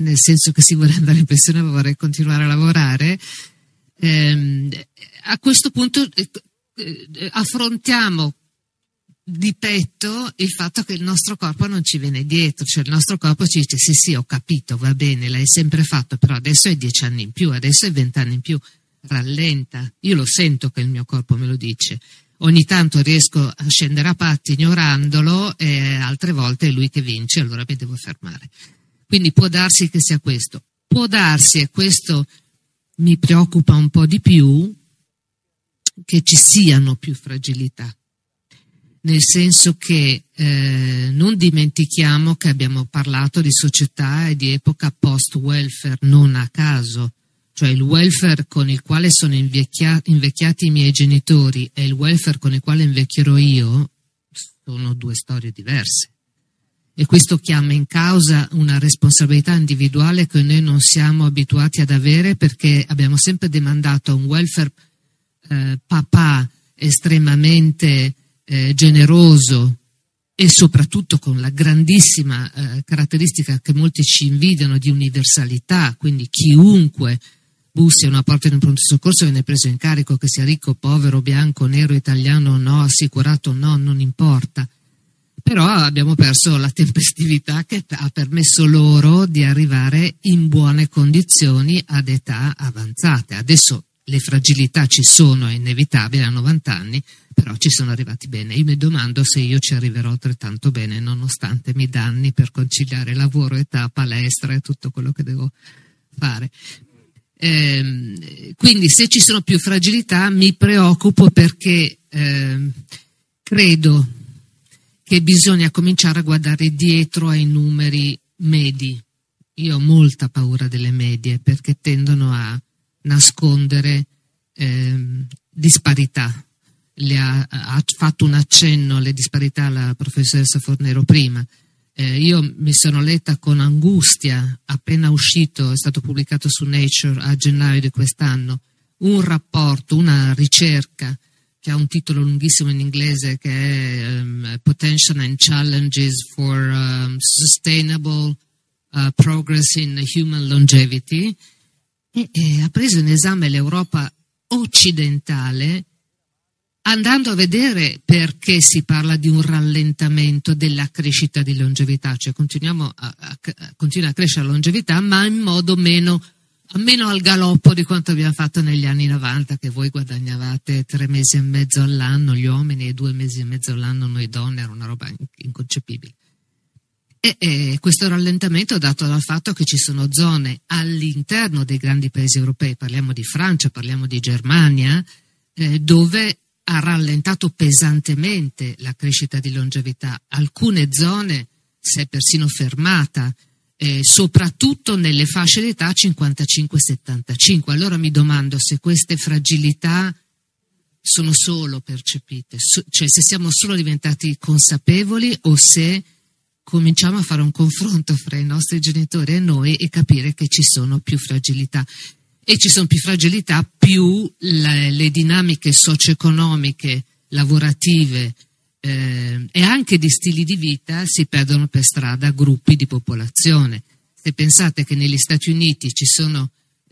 nel senso che si vuole andare in pensione ma vorrei continuare a lavorare, a questo punto affrontiamo di petto il fatto che il nostro corpo non ci viene dietro, cioè il nostro corpo ci dice sì, ho capito, va bene, l'hai sempre fatto, però adesso hai 10 anni in più, adesso hai 20 anni in più, rallenta. Io lo sento che il mio corpo me lo dice. Ogni tanto riesco a scendere a patti ignorandolo e altre volte è lui che vince, allora mi devo fermare. Quindi può darsi che sia questo. Può darsi, e questo mi preoccupa un po' di più, che ci siano più fragilità. Nel senso che non dimentichiamo che abbiamo parlato di società e di epoca post-welfare non a caso. Cioè il welfare con il quale sono invecchiati i miei genitori e il welfare con il quale invecchierò io sono due storie diverse. E questo chiama in causa una responsabilità individuale che noi non siamo abituati ad avere, perché abbiamo sempre demandato a un welfare papà estremamente generoso e soprattutto con la grandissima caratteristica che molti ci invidiano di universalità, quindi chiunque bussi a una porta di un pronto soccorso viene preso in carico, che sia ricco, povero, bianco, nero, italiano o no, assicurato o no, non importa. Però abbiamo perso la tempestività che ha permesso loro di arrivare in buone condizioni ad età avanzate. Adesso le fragilità ci sono, è inevitabile, a 90 anni, però ci sono arrivati bene. Io mi domando se io ci arriverò altrettanto bene, nonostante mi danni per conciliare lavoro, età, palestra e tutto quello che devo fare. Quindi se ci sono più fragilità mi preoccupo, perché credo che bisogna cominciare a guardare dietro ai numeri medi. Io ho molta paura delle medie perché tendono a nascondere disparità. Ha fatto un accenno alle disparità la professoressa Fornero prima. Io mi sono letta con angustia, appena uscito, è stato pubblicato su Nature a gennaio di quest'anno, un rapporto, una ricerca che ha un titolo lunghissimo in inglese, che è Potential and Challenges for Sustainable Progress in Human Longevity, e ha preso in esame l'Europa occidentale, andando a vedere perché si parla di un rallentamento della crescita di longevità, cioè continua a crescere la longevità, ma in modo meno al galoppo di quanto abbiamo fatto negli anni 90, che voi guadagnavate 3 mesi e mezzo all'anno gli uomini e 2 mesi e mezzo all'anno noi donne, era una roba inconcepibile. E questo rallentamento è dato dal fatto che ci sono zone all'interno dei grandi paesi europei, parliamo di Francia, parliamo di Germania, dove ha rallentato pesantemente la crescita di longevità. Alcune zone si è persino fermata, soprattutto nelle fasce d'età 55-75. Allora mi domando se queste fragilità sono solo percepite, cioè se siamo solo diventati consapevoli o se cominciamo a fare un confronto fra i nostri genitori e noi e capire che ci sono più fragilità. E ci sono più fragilità, più le dinamiche socio-economiche, lavorative e anche di stili di vita si perdono per strada gruppi di popolazione. Se pensate che negli Stati Uniti ci sono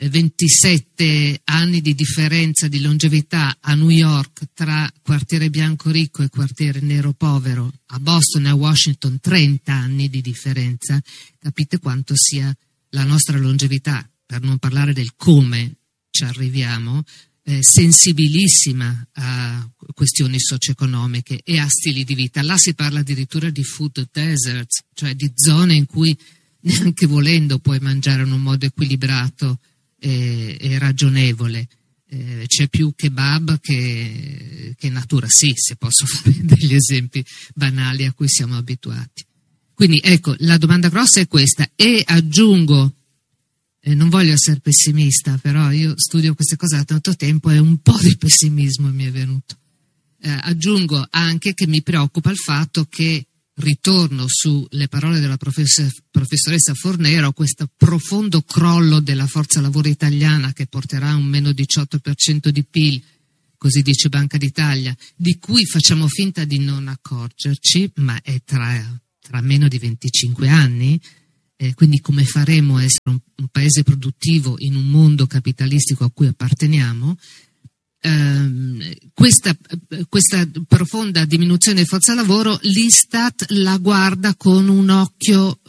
27 anni di differenza di longevità a New York tra quartiere bianco ricco e quartiere nero povero, a Boston e a Washington 30 anni di differenza, capite quanto sia la nostra longevità, per non parlare del come ci arriviamo, sensibilissima a questioni socio-economiche e a stili di vita. Là si parla addirittura di food deserts, cioè di zone in cui neanche volendo puoi mangiare in un modo equilibrato e ragionevole. C'è più kebab che natura, sì, se posso fare degli esempi banali a cui siamo abituati. Quindi ecco, la domanda grossa è questa, e aggiungo, non voglio essere pessimista, però io studio queste cose da tanto tempo e un po' di pessimismo mi è venuto. Aggiungo anche che mi preoccupa il fatto che, ritorno sulle parole della professoressa Fornero, questo profondo crollo della forza lavoro italiana che porterà a un meno 18% di PIL, così dice Banca d'Italia, di cui facciamo finta di non accorgerci, ma è tra meno di 25 anni. quindi come faremo a essere un paese produttivo in un mondo capitalistico a cui apparteniamo. Questa profonda diminuzione di forza lavoro l'Istat la guarda con un occhio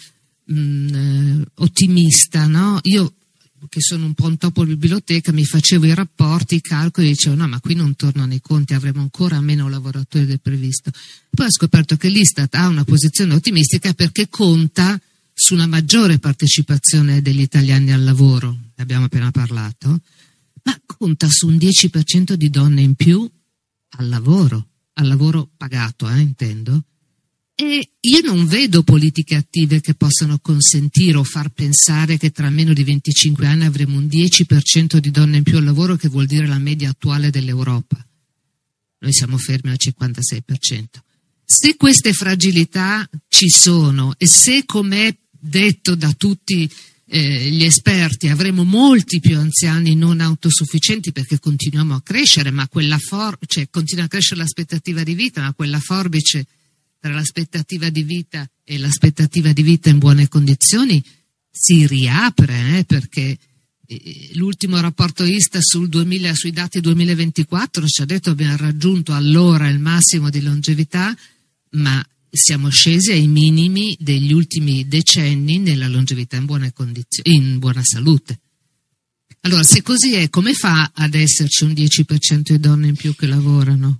ottimista, no? Io, che sono un po' un topo di biblioteca, mi facevo i rapporti, i calcoli, e dicevo no, ma qui non tornano i conti, avremo ancora meno lavoratori del previsto. Poi ho scoperto che l'Istat ha una posizione ottimistica perché conta su una maggiore partecipazione degli italiani al lavoro, ne abbiamo appena parlato, ma conta su un 10% di donne in più al lavoro pagato, intendo. E io non vedo politiche attive che possano consentire o far pensare che tra meno di 25 anni avremo un 10% di donne in più al lavoro, che vuol dire la media attuale dell'Europa. Noi siamo fermi al 56%. Se queste fragilità ci sono e se, come è detto da tutti gli esperti, avremo molti più anziani non autosufficienti perché continuiamo a crescere, ma continua a crescere l'aspettativa di vita, ma quella forbice tra l'aspettativa di vita e l'aspettativa di vita in buone condizioni si riapre, perché l'ultimo rapporto ISTA sui dati 2024 ci ha detto che abbiamo raggiunto allora il massimo di longevità, ma siamo scesi ai minimi degli ultimi decenni nella longevità in buone condizioni, in buona salute. Allora, se così è, come fa ad esserci un 10% di donne in più che lavorano?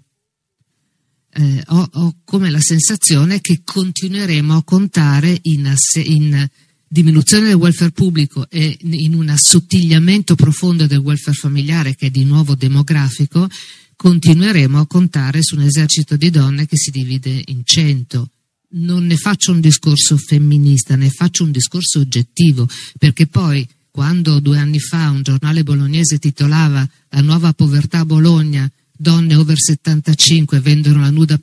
Ho come la sensazione che continueremo a contare in diminuzione del welfare pubblico e in un assottigliamento profondo del welfare familiare, che è di nuovo demografico. Continueremo a contare su un esercito di donne che si divide in 100. Non ne faccio un discorso femminista, ne faccio un discorso oggettivo, perché poi quando 2 anni fa un giornale bolognese titolava "La nuova povertà a Bologna, donne over 75 vendono la nuda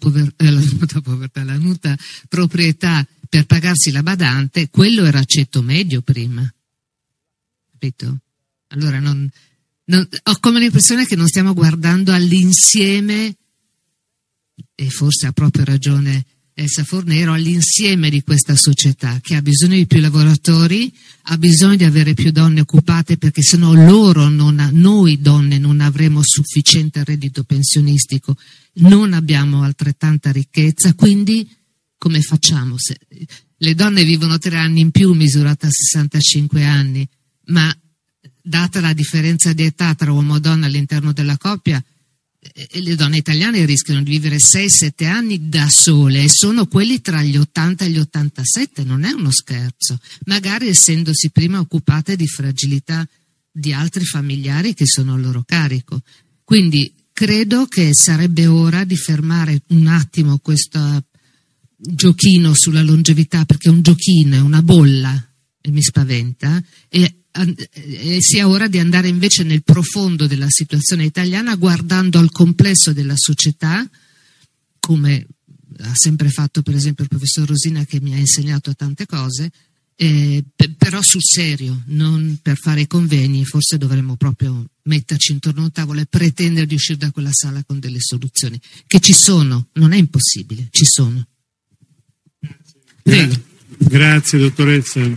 proprietà per pagarsi la badante", quello era ceto medio prima, capito? Allora ho come l'impressione che non stiamo guardando all'insieme, e forse ha proprio ragione Elsa Fornero, all'insieme di questa società che ha bisogno di più lavoratori, ha bisogno di avere più donne occupate, perché sennò noi donne non avremo sufficiente reddito pensionistico, non abbiamo altrettanta ricchezza. Quindi come facciamo? Se le donne vivono 3 anni in più misurata a 65 anni, ma data la differenza di età tra uomo e donna all'interno della coppia, le donne italiane rischiano di vivere 6-7 anni da sole, e sono quelli tra gli 80 e gli 87, non è uno scherzo, magari essendosi prima occupate di fragilità di altri familiari che sono a loro carico. Quindi credo che sarebbe ora di fermare un attimo questo giochino sulla longevità, perché è un giochino, è una bolla e mi spaventa, e sia ora di andare invece nel profondo della situazione italiana, guardando al complesso della società, come ha sempre fatto per esempio il professor Rosina, che mi ha insegnato tante cose, però sul serio, non per fare i convegni. Forse dovremmo proprio metterci intorno a un tavolo e pretendere di uscire da quella sala con delle soluzioni che ci sono, non è impossibile, ci sono. Prego. Grazie dottoressa.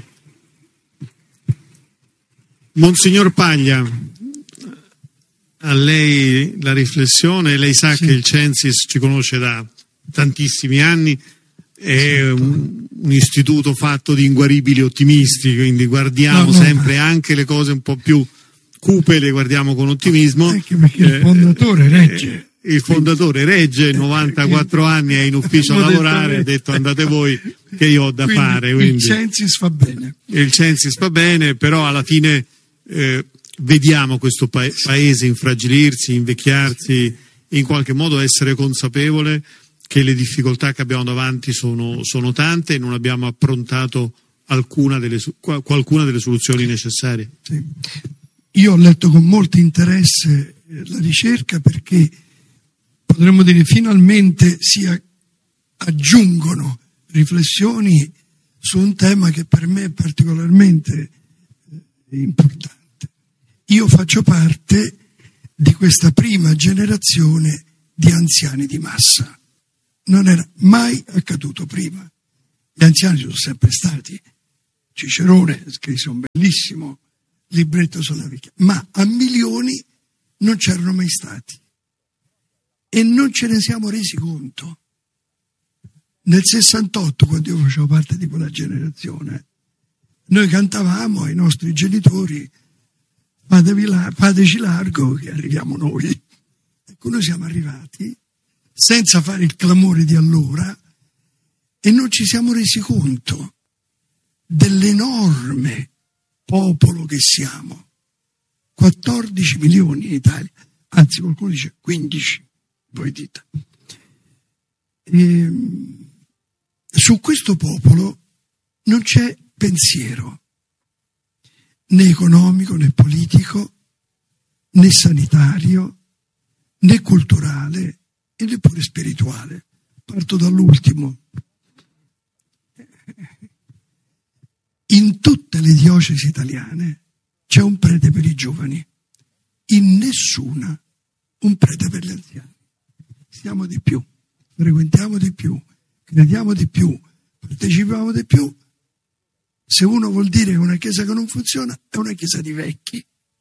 Monsignor Paglia, a lei la riflessione. Lei sa che il Censis ci conosce da tantissimi anni, è un istituto fatto di inguaribili ottimisti, quindi guardiamo sempre anche le cose un po' più cupe, le guardiamo con ottimismo. Anche perché il fondatore regge. Il fondatore regge, 94 anni, è in ufficio a lavorare, ha detto andate voi che io ho da fare. Quindi il Censis va bene. Il Censis va bene, però alla fine vediamo questo paese infragilirsi, invecchiarsi, in qualche modo essere consapevole che le difficoltà che abbiamo davanti sono tante e non abbiamo approntato qualcuna delle soluzioni necessarie. Sì. Io ho letto con molto interesse la ricerca, perché potremmo dire finalmente si aggiungono riflessioni su un tema che per me è particolarmente importante. Io faccio parte di questa prima generazione di anziani di massa. Non era mai accaduto prima. Gli anziani ci sono sempre stati, Cicerone scrisse un bellissimo libretto sulla vecchiaia, ma a milioni non c'erano mai stati e non ce ne siamo resi conto. Nel 68, quando io facevo parte di quella generazione, noi cantavamo ai nostri genitori: fateci largo che arriviamo noi. Ecco, noi siamo arrivati senza fare il clamore di allora e non ci siamo resi conto dell'enorme popolo che siamo. 14 milioni in Italia, anzi qualcuno dice 15, voi dite. Su questo popolo non c'è pensiero, né economico, né politico, né sanitario, né culturale e neppure spirituale. Parto dall'ultimo. In tutte le diocesi italiane c'è un prete per i giovani, in nessuna un prete per gli anziani. Siamo di più, frequentiamo di più, crediamo di più, partecipiamo di più. Se uno vuol dire che una chiesa che non funziona, è una chiesa di vecchi.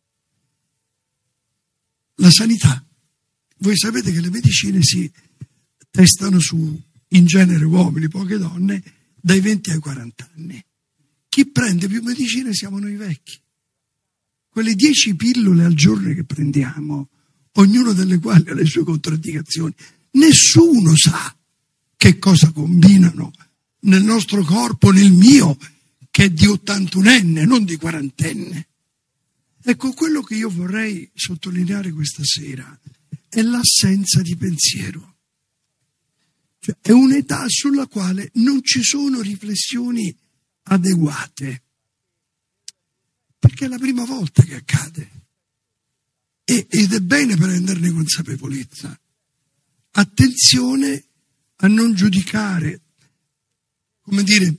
La sanità. Voi sapete che le medicine si testano su, in genere uomini, poche donne, dai 20 ai 40 anni. Chi prende più medicine siamo noi vecchi. Quelle 10 pillole al giorno che prendiamo, ognuno delle quali ha le sue controindicazioni, nessuno sa che cosa combinano nel nostro corpo, nel mio, che è di 81enne, non di 40enne. Ecco, quello che io vorrei sottolineare questa sera è l'assenza di pensiero. Cioè, è un'età sulla quale non ci sono riflessioni adeguate, perché è la prima volta che accade ed è bene prenderne consapevolezza. Attenzione a non giudicare, come dire,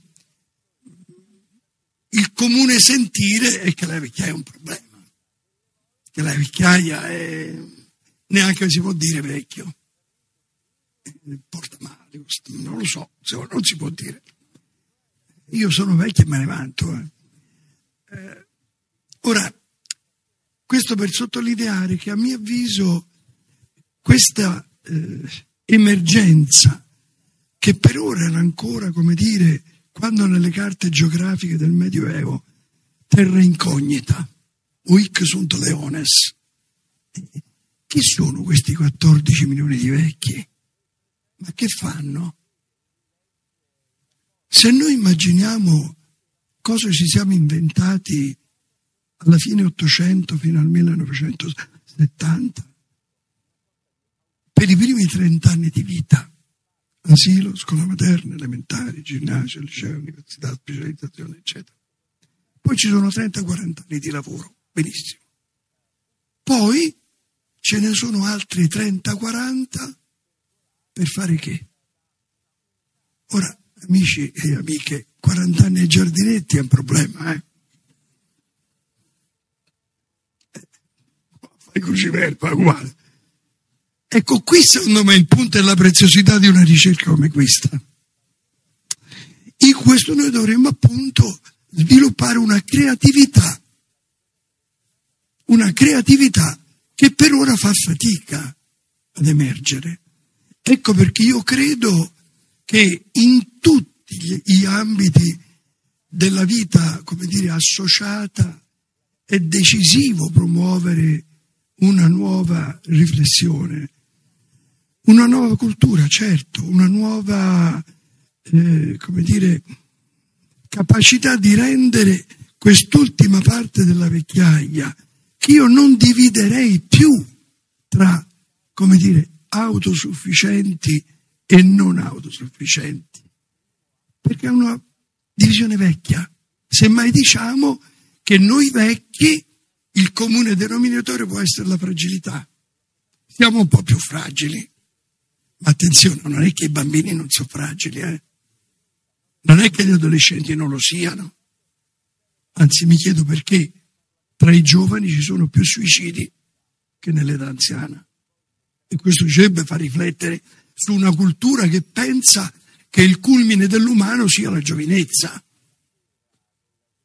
il comune sentire è che la vecchiaia è un problema, che la vecchiaia è, neanche si può dire vecchio, porta male, non lo so, non si può dire. Io sono vecchio e me ne vanto. Ora, questo per sottolineare che a mio avviso questa emergenza, che per ora era ancora, come dire, quando nelle carte geografiche del Medioevo, terra incognita, o hic sunt leones. Chi sono questi 14 milioni di vecchi? Ma che fanno? Se noi immaginiamo cosa ci siamo inventati alla fine 800 fino al 1970, per i primi 30 anni di vita, asilo, scuola materna, elementari, ginnasio, liceo, università, specializzazione, eccetera. Poi ci sono 30-40 anni di lavoro, benissimo. Poi ce ne sono altri 30-40 per fare che? Ora, amici e amiche, 40 anni ai giardinetti è un problema, Fai cruciverba, uguale. Ecco, qui secondo me il punto è la preziosità di una ricerca come questa. In questo noi dovremmo appunto sviluppare una creatività che per ora fa fatica ad emergere. Ecco perché io credo che in tutti gli ambiti della vita, come dire, associata, è decisivo promuovere una nuova riflessione, una nuova cultura, certo, una nuova, come dire, capacità di rendere quest'ultima parte della vecchiaia, che io non dividerei più tra, come dire, autosufficienti e non autosufficienti, perché è una divisione vecchia. Semmai diciamo che noi vecchi, il comune denominatore può essere la fragilità. Siamo un po' più fragili, ma attenzione, non è che i bambini non sono fragili, non è che gli adolescenti non lo siano. Anzi, mi chiedo perché tra i giovani ci sono più suicidi che nell'età anziana. E questo ci dovrebbe far riflettere su una cultura che pensa che il culmine dell'umano sia la giovinezza.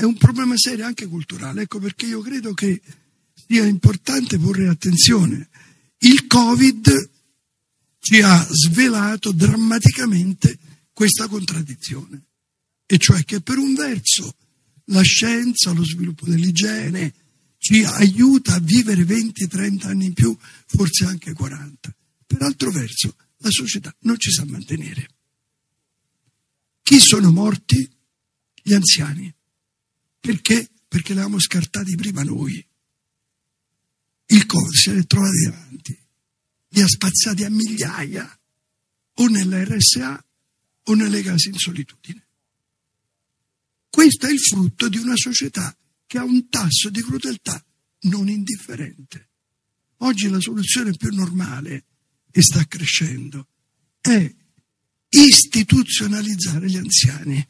è un problema serio anche culturale. Ecco perché io credo che sia importante porre attenzione. Il Covid ci ha svelato drammaticamente questa contraddizione, e cioè che per un verso la scienza, lo sviluppo dell'igiene ci aiuta a vivere 20-30 anni in più, forse anche 40. Per altro verso la società non ci sa mantenere. Chi sono morti? Gli anziani. Perché? Perché li avevamo scartati prima noi. Il Covid se li è trovati davanti, li ha spazzati a migliaia, o nella RSA o nelle case in solitudine. Questo è il frutto di una società che ha un tasso di crudeltà non indifferente. Oggi la soluzione più normale, e sta crescendo, è istituzionalizzare gli anziani.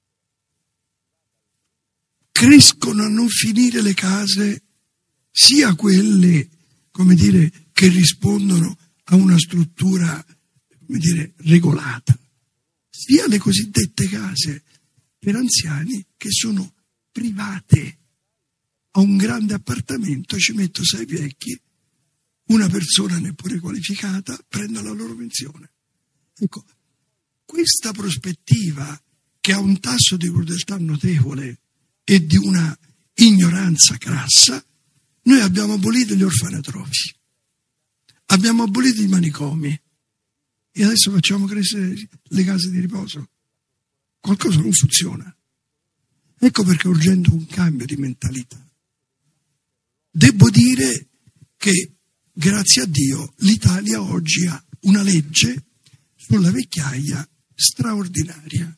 Crescono a non finire le case, sia quelle, come dire, che rispondono a una struttura, come dire, regolata, sia le cosiddette case per anziani che sono private. A un grande appartamento ci metto 6 vecchi, una persona neppure qualificata, prende la loro pensione. Ecco, questa prospettiva, che ha un tasso di crudeltà notevole e di una ignoranza crassa, noi abbiamo abolito gli orfanotrofi, abbiamo abolito i manicomi e adesso facciamo crescere le case di riposo. Qualcosa non funziona. Ecco perché è urgente un cambio di mentalità. Devo dire che, grazie a Dio, l'Italia oggi ha una legge sulla vecchiaia straordinaria.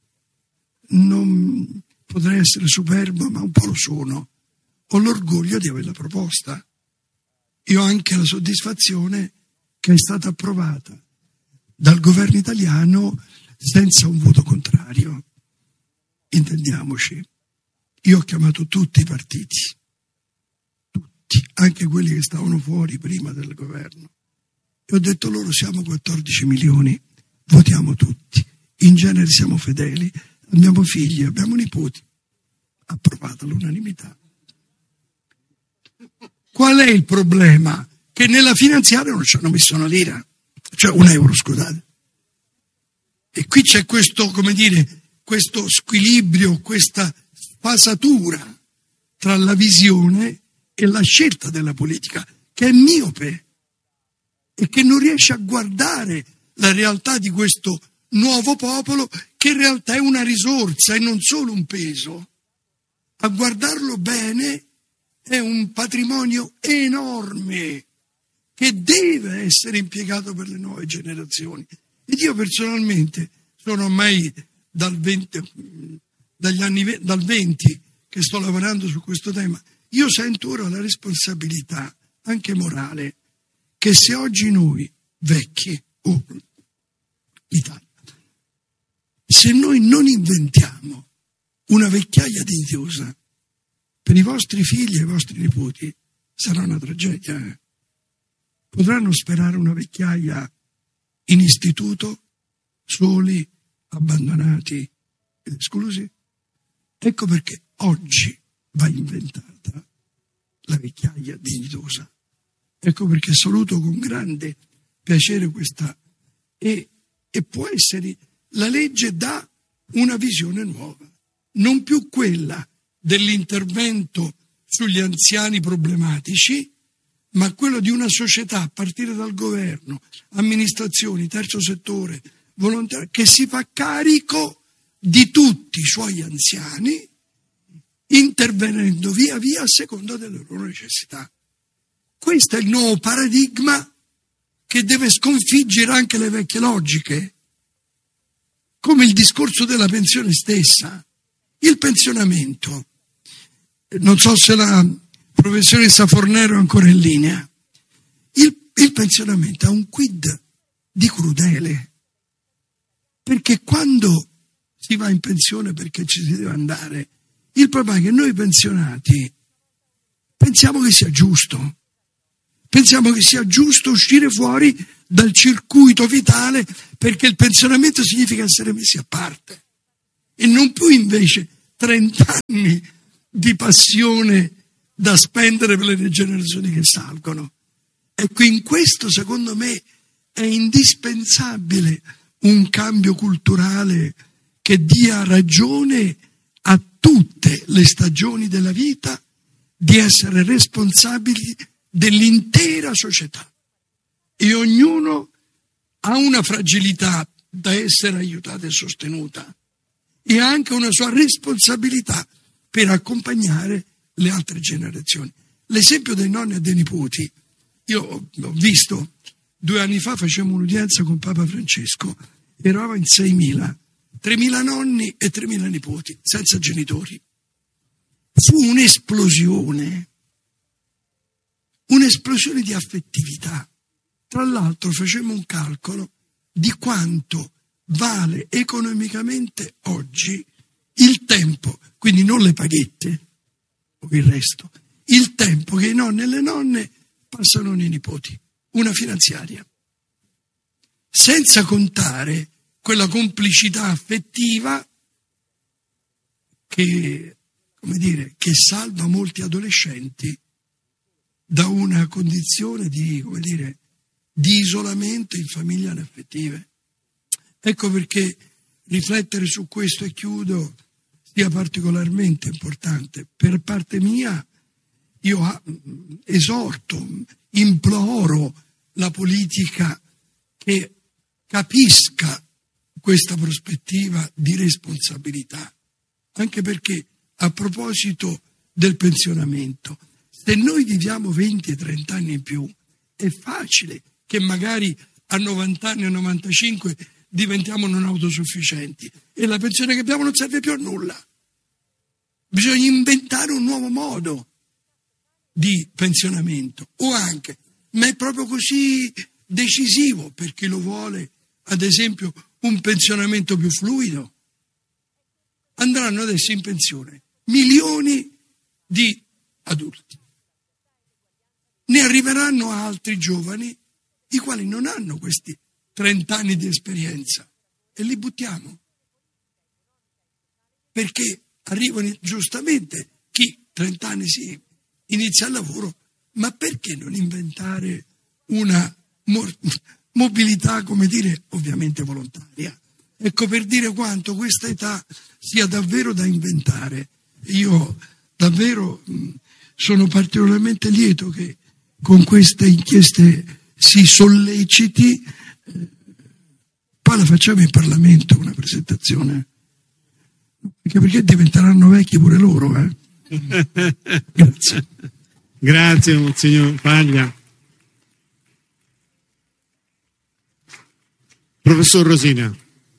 Non potrei essere superbo, ma un po' lo sono. Ho l'orgoglio di averla proposta. E ho anche la soddisfazione che è stata approvata dal governo italiano senza un voto contrario. Intendiamoci, io ho chiamato tutti i partiti, tutti, anche quelli che stavano fuori prima del governo, e ho detto loro: siamo 14 milioni, votiamo tutti, in genere siamo fedeli, abbiamo figli, abbiamo nipoti. Approvata all'unanimità. Qual è il problema? Che nella finanziaria non ci hanno messo una lira, cioè un euro, scusate. E qui c'è questo, come dire, questo squilibrio, questa sfasatura tra la visione e la scelta della politica, che è miope e che non riesce a guardare la realtà di questo nuovo popolo, che in realtà è una risorsa e non solo un peso. A guardarlo bene è un patrimonio enorme che deve essere impiegato per le nuove generazioni. Ed io personalmente sono ormai dal 20 che sto lavorando su questo tema. Io sento ora la responsabilità, anche morale, che se oggi noi vecchi, l'Italia, se noi non inventiamo una vecchiaia dignitosa per i vostri figli e i vostri nipoti, sarà una tragedia. Potranno sperare una vecchiaia in istituto, soli, abbandonati ed esclusi? Ecco perché oggi va inventata la vecchiaia dignitosa. Ecco perché saluto con grande piacere questa, e può essere, la legge dà una visione nuova, non più quella dell'intervento sugli anziani problematici, ma quello di una società, a partire dal governo, amministrazioni, terzo settore, volontari, che si fa carico di tutti i suoi anziani, intervenendo via via a seconda delle loro necessità. Questo è il nuovo paradigma che deve sconfiggere anche le vecchie logiche, come il discorso della pensione stessa. Il pensionamento, non so se la professoressa Fornero è ancora in linea, il pensionamento ha un quid di crudele, perché quando si va in pensione perché ci si deve andare, il problema è che noi pensionati pensiamo che sia giusto uscire fuori dal circuito vitale, perché il pensionamento significa essere messi a parte e non più invece 30 anni di passione da spendere per le generazioni che salgono. Ecco, in questo secondo me è indispensabile un cambio culturale che dia ragione a tutte le stagioni della vita di essere responsabili dell'intera società, e ognuno ha una fragilità da essere aiutata e sostenuta e ha anche una sua responsabilità per accompagnare le altre generazioni. L'esempio dei nonni e dei nipoti, io ho visto 2 anni fa, facevamo un'udienza con Papa Francesco, eravamo in 6.000, 3.000 nonni e 3.000 nipoti, senza genitori. Fu un'esplosione di affettività. Tra l'altro facemmo un calcolo di quanto vale economicamente oggi il tempo, quindi non le paghette o il resto, il tempo che i nonni e le nonne passano con i nipoti, una finanziaria, senza contare quella complicità affettiva che, come dire, che salva molti adolescenti da una condizione di, come dire, di isolamento in famiglie anaffettive. Ecco perché riflettere su questo, e chiudo, sia particolarmente importante. Per parte mia io esorto, imploro la politica che capisca questa prospettiva di responsabilità, anche perché a proposito del pensionamento, se noi viviamo 20 e 30 anni in più, è facile che magari a 90 anni o 95 diventiamo non autosufficienti e la pensione che abbiamo non serve più a nulla. Bisogna inventare un nuovo modo di pensionamento, o anche, ma è proprio così decisivo per chi lo vuole, ad esempio un pensionamento più fluido. Andranno adesso in pensione milioni di adulti, ne arriveranno altri giovani i quali non hanno questi 30 anni di esperienza e li buttiamo, perché arrivano giustamente chi 30 anni si inizia il lavoro, ma perché non inventare una mobilità, come dire, ovviamente volontaria? Ecco, per dire quanto questa età sia davvero da inventare. Io davvero sono particolarmente lieto che con queste inchieste si solleciti. Poi la facciamo in Parlamento una presentazione, anche perché diventeranno vecchi pure loro, eh? Grazie. Grazie, Monsignor Paglia. Professor Rosina.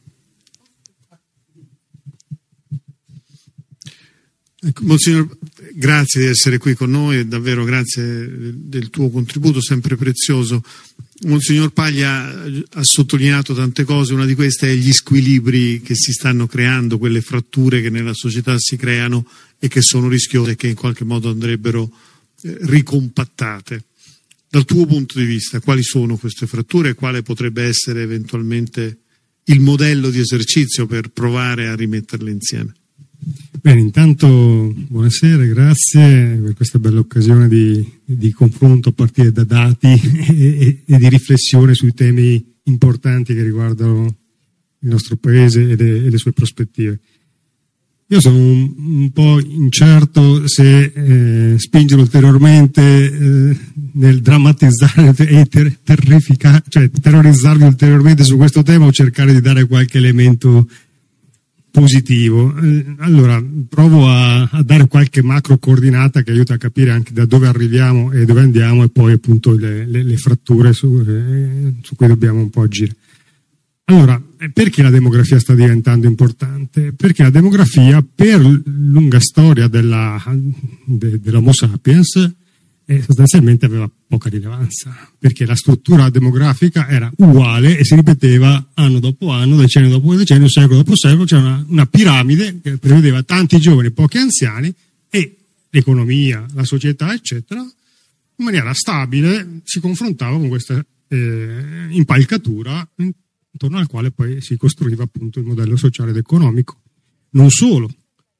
Monsignor, grazie di essere qui con noi e davvero grazie del tuo contributo sempre prezioso. Monsignor Paglia ha sottolineato tante cose, una di queste è gli squilibri che si stanno creando, quelle fratture che nella società si creano e che sono rischiose e che in qualche modo andrebbero ricompattate. Dal tuo punto di vista, quali sono queste fratture e quale potrebbe essere eventualmente il modello di esercizio per provare a rimetterle insieme? Bene, intanto buonasera, grazie per questa bella occasione di confronto a partire da dati e di riflessione sui temi importanti che riguardano il nostro paese e le sue prospettive. Io sono un po' incerto se spingere ulteriormente nel drammatizzare e cioè terrorizzarvi ulteriormente su questo tema o cercare di dare qualche elemento positivo. Allora, provo a dare qualche macro coordinata che aiuta a capire anche da dove arriviamo e dove andiamo, e poi appunto le fratture su cui dobbiamo un po' agire. Allora, perché la demografia sta diventando importante? Perché la demografia, per lunga storia dell'Homo sapiens, sostanzialmente aveva poca rilevanza, perché la struttura demografica era uguale e si ripeteva anno dopo anno, decennio dopo decennio, secolo dopo secolo. C'era una piramide che prevedeva tanti giovani, pochi anziani, e l'economia, la società, eccetera, in maniera stabile si confrontava con questa impalcatura intorno al quale poi si costruiva appunto il modello sociale ed economico. Non solo,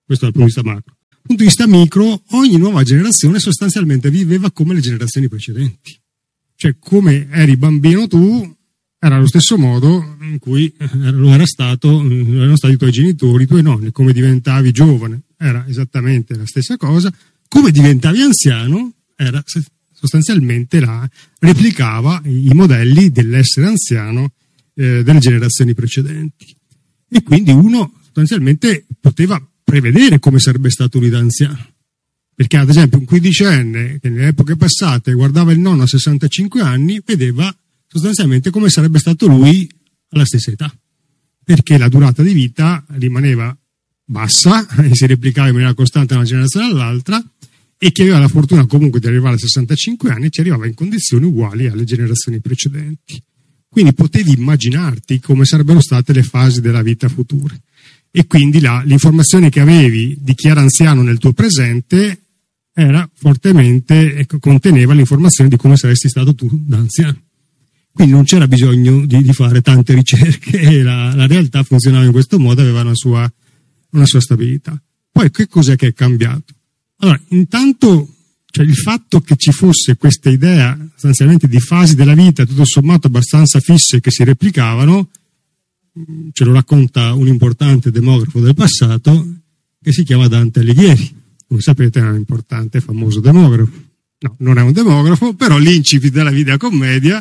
Questo dal punto di vista macro. Dal punto di vista micro, ogni nuova generazione sostanzialmente viveva come le generazioni precedenti. Cioè, come eri bambino tu, era lo stesso modo in cui erano stati i tuoi genitori, i tuoi nonni. Come diventavi giovane era esattamente la stessa cosa. Come diventavi anziano era sostanzialmente replicava i modelli dell'essere anziano delle generazioni precedenti. E quindi uno sostanzialmente poteva prevedere come sarebbe stato lui da anziano. Perché ad esempio un quindicenne che nelle epoche passate guardava il nonno a 65 anni vedeva sostanzialmente come sarebbe stato lui alla stessa età, perché la durata di vita rimaneva bassa e si replicava in maniera costante da una generazione all'altra, e chi aveva la fortuna comunque di arrivare a 65 anni ci arrivava in condizioni uguali alle generazioni precedenti. Quindi potevi immaginarti come sarebbero state le fasi della vita future, e quindi l'informazione che avevi di chi era anziano nel tuo presente era fortemente, conteneva l'informazione di come saresti stato tu da anziano. Quindi non c'era bisogno di fare tante ricerche, e la realtà funzionava in questo modo, aveva una sua stabilità. Poi che cos'è che è cambiato? Allora, intanto, cioè, il fatto che ci fosse questa idea sostanzialmente di fasi della vita tutto sommato abbastanza fisse che si replicavano, ce lo racconta un importante demografo del passato che si chiama Dante Alighieri. Come sapete è un importante e famoso demografo. No, non è un demografo, però l'incipit della Divina Commedia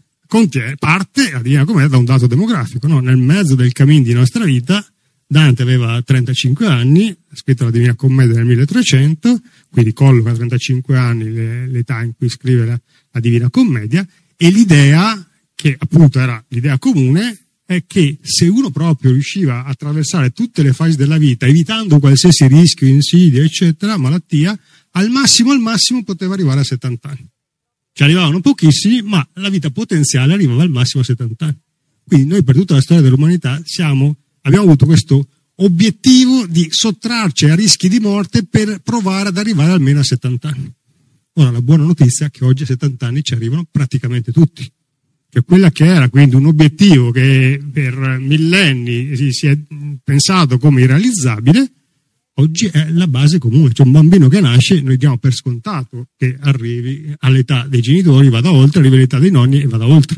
parte la Divina Commedia da un dato demografico, no? Nel mezzo del cammin di nostra vita Dante aveva 35 anni, ha scritto la Divina Commedia nel 1300, quindi colloca a 35 anni l'età in cui scrive la Divina Commedia, e l'idea, che appunto era l'idea comune, è che se uno proprio riusciva a attraversare tutte le fasi della vita, evitando qualsiasi rischio, insidia, eccetera, malattia, al massimo poteva arrivare a 70 anni. Ci arrivavano pochissimi, ma la vita potenziale arrivava al massimo a 70 anni. Quindi noi per tutta la storia dell'umanità abbiamo avuto questo obiettivo di sottrarci a rischi di morte per provare ad arrivare almeno a 70 anni. Ora, la buona notizia è che oggi a 70 anni ci arrivano praticamente tutti. Cioè, quella che era quindi un obiettivo che per millenni si è pensato come irrealizzabile, oggi è la base comune. Cioè, un bambino che nasce, noi diamo per scontato che arrivi all'età dei genitori, vada oltre, arrivi all'età dei nonni e vada oltre.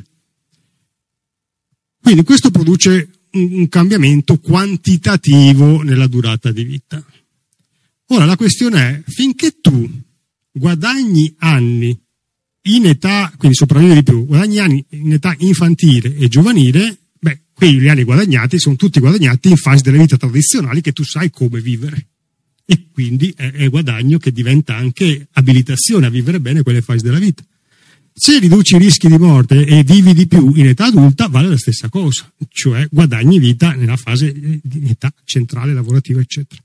Quindi questo produce un cambiamento quantitativo nella durata di vita. Ora la questione è, finché tu guadagni anni in età, quindi sopravvivi di più, guadagni anni in età infantile e giovanile, quegli anni guadagnati sono tutti guadagnati in fasi delle vite tradizionali che tu sai come vivere. E quindi è guadagno che diventa anche abilitazione a vivere bene quelle fasi della vita. Se riduci i rischi di morte e vivi di più in età adulta, vale la stessa cosa, cioè guadagni vita nella fase di età centrale, lavorativa, eccetera.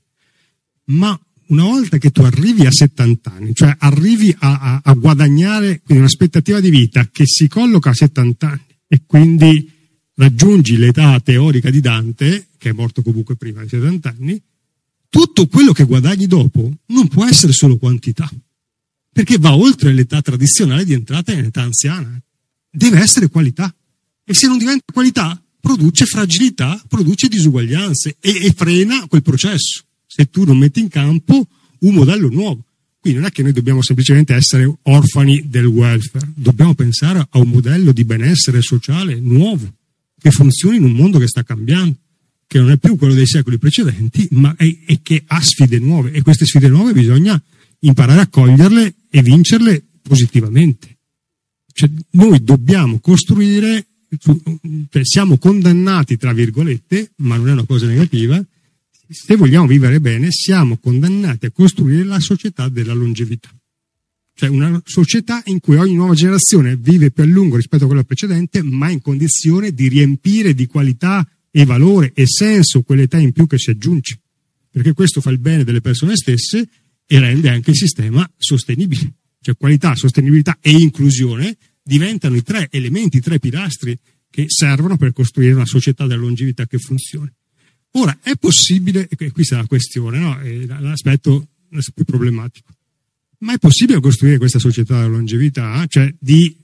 Ma una volta che tu arrivi a 70 anni, cioè arrivi a guadagnare quindi un'aspettativa di vita che si colloca a 70 anni e quindi raggiungi l'età teorica di Dante, che è morto comunque prima di 70 anni, tutto quello che guadagni dopo non può essere solo quantità, perché va oltre l'età tradizionale di entrata in età anziana. Deve essere qualità. E se non diventa qualità, produce fragilità, produce disuguaglianze e frena quel processo. Se tu non metti in campo un modello nuovo. Quindi non è che noi dobbiamo semplicemente essere orfani del welfare, dobbiamo pensare a un modello di benessere sociale nuovo, che funzioni in un mondo che sta cambiando, che non è più quello dei secoli precedenti, ma è che ha sfide nuove. E queste sfide nuove bisogna imparare a coglierle e vincerle positivamente. Cioè, noi dobbiamo costruire, cioè siamo condannati tra virgolette, ma non è una cosa negativa, se vogliamo vivere bene siamo condannati a costruire la società della longevità. Cioè una società in cui ogni nuova generazione vive più a lungo rispetto a quella precedente, ma in condizione di riempire di qualità e valore e senso quell'età in più che si aggiunge, perché questo fa il bene delle persone stesse e rende anche il sistema sostenibile. Cioè qualità, sostenibilità e inclusione diventano i tre elementi, i tre pilastri che servono per costruire una società della longevità che funzioni. Ora, è possibile, e qui sta la questione, no? L'aspetto più problematico, ma è possibile costruire questa società della longevità, cioè di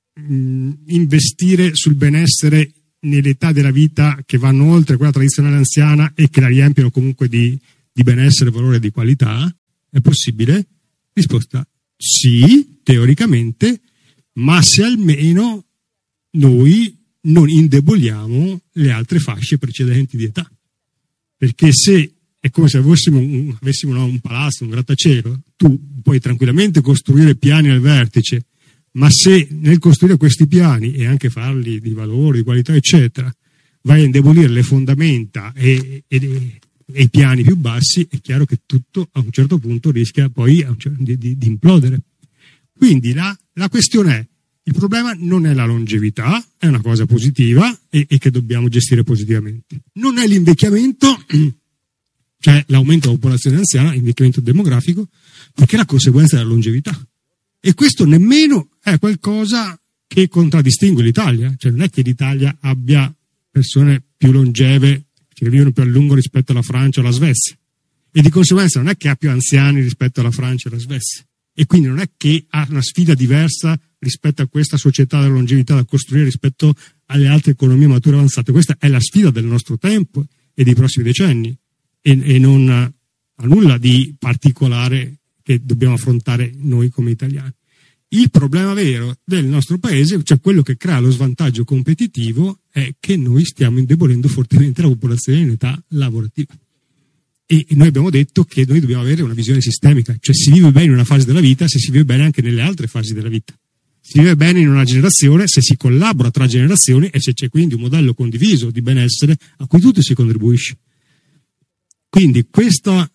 investire sul benessere nell'età della vita che vanno oltre quella tradizionale anziana e che la riempiono comunque di di benessere, valore e di qualità? È possibile? Risposta sì, teoricamente, ma se almeno noi non indeboliamo le altre fasce precedenti di età. Perché se è come se avessimo un palazzo, un grattacielo, tu puoi tranquillamente costruire piani al vertice, ma se nel costruire questi piani e anche farli di valore, di qualità, eccetera, vai a indebolire le fondamenta e i piani più bassi, è chiaro che tutto a un certo punto rischia poi di implodere. Quindi la questione è: il problema non è la longevità, è una cosa positiva e che dobbiamo gestire positivamente. Non è l'invecchiamento, cioè l'aumento della popolazione anziana, l'invecchiamento demografico, perché è la conseguenza della longevità. E questo nemmeno è qualcosa che contraddistingue l'Italia. Cioè non è che l'Italia abbia persone più longeve, che vivono più a lungo rispetto alla Francia o alla Svezia. E di conseguenza non è che ha più anziani rispetto alla Francia e alla Svezia. E quindi non è che ha una sfida diversa rispetto a questa società della longevità da costruire rispetto alle altre economie mature avanzate. Questa è la sfida del nostro tempo e dei prossimi decenni e non ha nulla di particolare che dobbiamo affrontare noi come italiani. Il problema vero del nostro paese, cioè quello che crea lo svantaggio competitivo, è che noi stiamo indebolendo fortemente la popolazione in età lavorativa. E noi abbiamo detto che noi dobbiamo avere una visione sistemica, cioè si vive bene in una fase della vita se si vive bene anche nelle altre fasi della vita. Si vive bene in una generazione se si collabora tra generazioni e se c'è quindi un modello condiviso di benessere a cui tutti si contribuisce. Quindi questo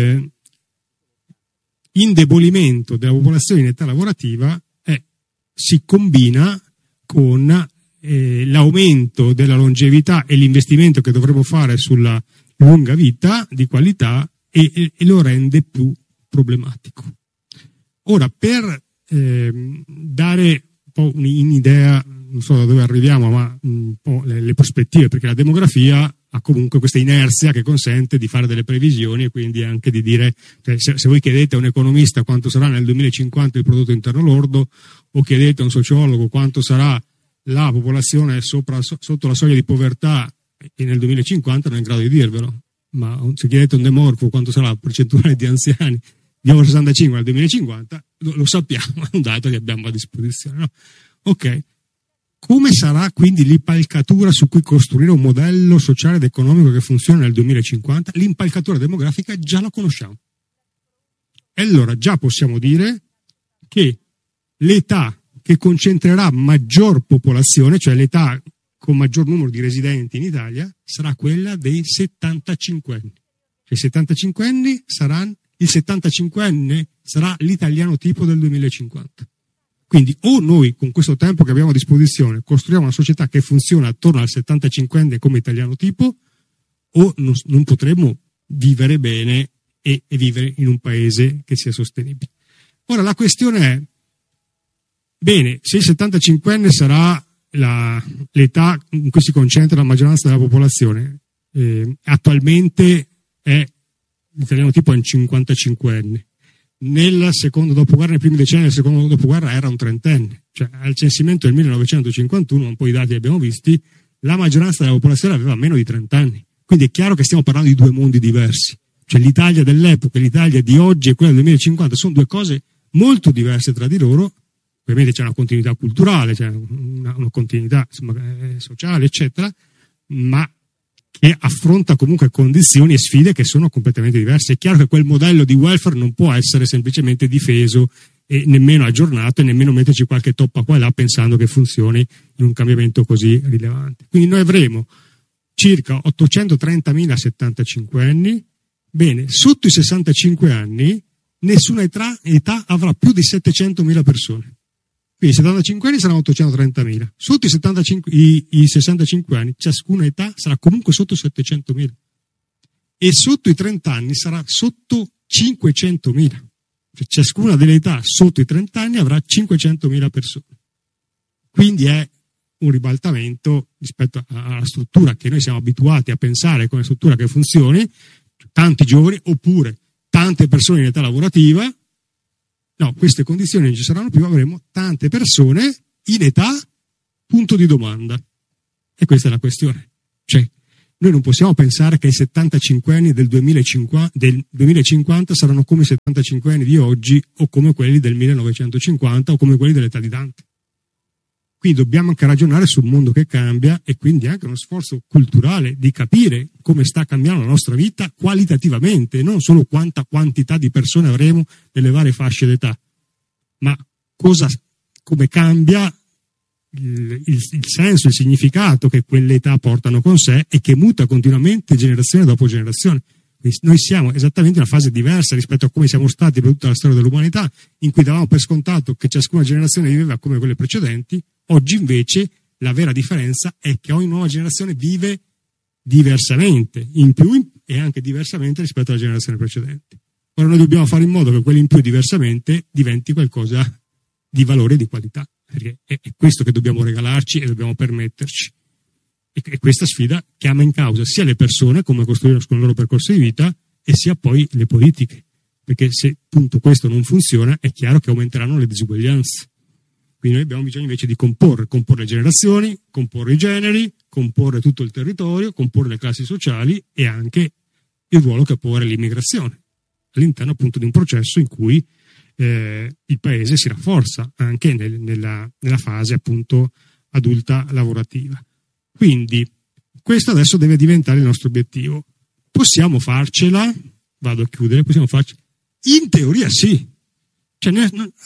indebolimento della popolazione in età lavorativa si combina con l'aumento della longevità e l'investimento che dovremo fare sulla lunga vita di qualità e lo rende più problematico. Ora, per dare un po' un'idea, non so da dove arriviamo, ma un po' le prospettive, perché la demografia ha comunque questa inerzia che consente di fare delle previsioni e quindi anche di dire, cioè, se voi chiedete a un economista quanto sarà nel 2050 il prodotto interno lordo o chiedete a un sociologo quanto sarà la popolazione sotto la soglia di povertà e nel 2050 non è in grado di dirvelo, ma se chiedete a un demografo quanto sarà la percentuale di anziani di over 65 nel 2050 lo sappiamo, è un dato che abbiamo a disposizione, no? Ok. Come sarà quindi l'impalcatura su cui costruire un modello sociale ed economico che funziona nel 2050? L'impalcatura demografica già la conosciamo. E allora già possiamo dire che l'età che concentrerà maggior popolazione, cioè l'età con maggior numero di residenti in Italia, sarà quella dei 75 anni. Cioè il 75enne sarà l'italiano tipo del 2050. Quindi o noi con questo tempo che abbiamo a disposizione costruiamo una società che funziona attorno al 75enne come italiano tipo, o non potremo vivere bene e vivere in un paese che sia sostenibile. Ora la questione è, bene, se il 75enne sarà l'età in cui si concentra la maggioranza della popolazione, attualmente l'italiano tipo è un 55enne. Nel secondo dopoguerra, nei primi decenni del secondo dopoguerra era un trentenne, cioè al censimento del 1951, un po' i dati li abbiamo visti, la maggioranza della popolazione aveva meno di 30 anni, quindi è chiaro che stiamo parlando di due mondi diversi, cioè l'Italia dell'epoca e l'Italia di oggi e quella del 2050 sono due cose molto diverse tra di loro. Ovviamente c'è una continuità culturale, c'è una continuità sociale, eccetera, ma che affronta comunque condizioni e sfide che sono completamente diverse. È chiaro che quel modello di welfare non può essere semplicemente difeso e nemmeno aggiornato e nemmeno metterci qualche toppa qua e là pensando che funzioni in un cambiamento così rilevante. Quindi noi avremo circa 830.000 75 anni, bene, sotto i 65 anni nessuna età avrà più di 700.000 persone. Quindi i 75 anni saranno 830.000. Sotto i 65 anni, ciascuna età sarà comunque sotto 700.000. E sotto i 30 anni sarà sotto 500.000. Cioè, ciascuna delle età sotto i 30 anni avrà 500.000 persone. Quindi è un ribaltamento rispetto alla struttura che noi siamo abituati a pensare come struttura che funzioni, tanti giovani oppure tante persone in età lavorativa. No, queste condizioni non ci saranno più, avremo tante persone in età punto di domanda. E questa è la questione. Cioè, Noi non possiamo pensare che i 75 anni del 2050 saranno come i 75 anni di oggi o come quelli del 1950 o come quelli dell'età di Dante. Quindi dobbiamo anche ragionare sul mondo che cambia e quindi anche uno sforzo culturale di capire come sta cambiando la nostra vita qualitativamente, non solo quanta quantità di persone avremo nelle varie fasce d'età, ma come cambia il senso, il significato che quelle età portano con sé e che muta continuamente generazione dopo generazione. Noi siamo esattamente in una fase diversa rispetto a come siamo stati per tutta la storia dell'umanità, in cui davamo per scontato che ciascuna generazione viveva come quelle precedenti. Oggi invece la vera differenza è che ogni nuova generazione vive diversamente, in più e anche diversamente rispetto alla generazione precedente. Ora noi dobbiamo fare in modo che quello in più diversamente diventi qualcosa di valore e di qualità, perché è questo che dobbiamo regalarci e dobbiamo permetterci. E questa sfida chiama in causa sia le persone, come costruire con il loro percorso di vita, e sia poi le politiche, perché se appunto questo non funziona è chiaro che aumenteranno le disuguaglianze. Quindi noi abbiamo bisogno invece di comporre le generazioni, comporre i generi, comporre tutto il territorio, comporre le classi sociali e anche il ruolo che può avere l'immigrazione all'interno appunto di un processo in cui il paese si rafforza anche nella fase appunto adulta lavorativa. Quindi questo adesso deve diventare il nostro obiettivo. Possiamo farcela? Vado a chiudere. Possiamo farcela? In teoria sì. Però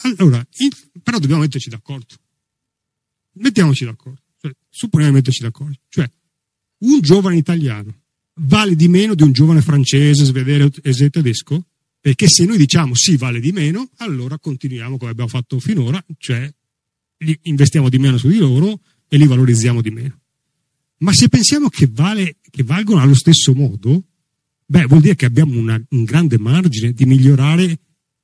dobbiamo metterci d'accordo. Mettiamoci d'accordo. Supponiamo di metterci d'accordo. Cioè, un giovane italiano vale di meno di un giovane francese, svedese e tedesco? Perché se noi diciamo sì, vale di meno, allora continuiamo come abbiamo fatto finora, cioè investiamo di meno su di loro e li valorizziamo di meno. Ma se pensiamo che valgono allo stesso modo, vuol dire che abbiamo un grande margine di migliorare